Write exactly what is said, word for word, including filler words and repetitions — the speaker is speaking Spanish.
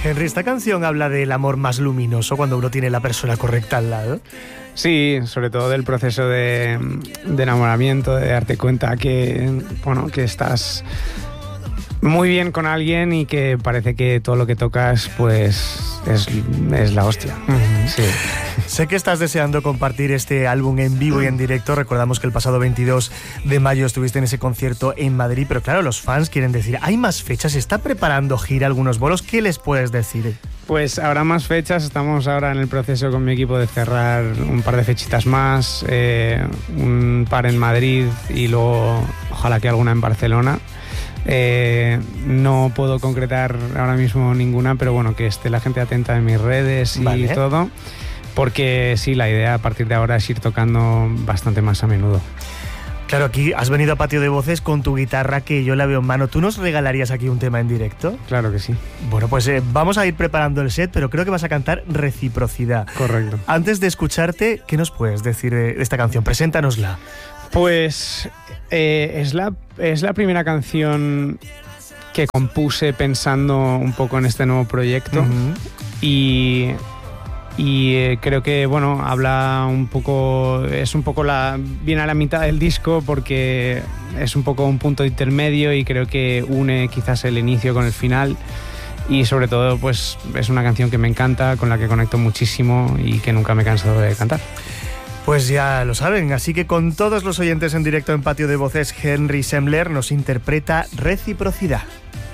Henry, esta canción habla del amor más luminoso cuando uno tiene la persona correcta al lado. Sí, sobre todo del proceso de, de enamoramiento, de darte cuenta que, bueno, que estás muy bien con alguien y que parece que todo lo que tocas pues es, es la hostia. Uh-huh. Sí. Sé que estás deseando compartir este álbum en vivo y en directo. Recordamos que el pasado veintidós de mayo estuviste en ese concierto en Madrid, pero claro, los fans quieren decir, ¿hay más fechas? ¿Se está preparando gira, algunos bolos? ¿Qué les puedes decir? Pues habrá más fechas, estamos ahora en el proceso con mi equipo de cerrar un par de fechitas más, eh, un par en Madrid y luego ojalá que alguna en Barcelona. Eh, no puedo concretar ahora mismo ninguna, pero bueno, que esté la gente atenta en mis redes y vale. todo, porque sí, la idea a partir de ahora es ir tocando bastante más a menudo. Claro, aquí has venido a Patio de Voces con tu guitarra que yo la veo en mano. ¿Tú nos regalarías aquí un tema en directo? Claro que sí. Bueno, pues eh, vamos a ir preparando el set, pero creo que vas a cantar Reciprocidad. Correcto. Antes de escucharte, ¿qué nos puedes decir de esta canción? Preséntanosla. Pues eh, es, la, es la primera canción que compuse pensando un poco en este nuevo proyecto. Uh-huh. y... Y eh, creo que, bueno, habla un poco, es un poco la, viene a la mitad del disco porque es un poco un punto intermedio y creo que une quizás el inicio con el final y sobre todo pues es una canción que me encanta, con la que conecto muchísimo y que nunca me he cansado de cantar. Pues ya lo saben, así que con todos los oyentes en directo en Patio de Voces, Henry Sembler nos interpreta Reciprocidad.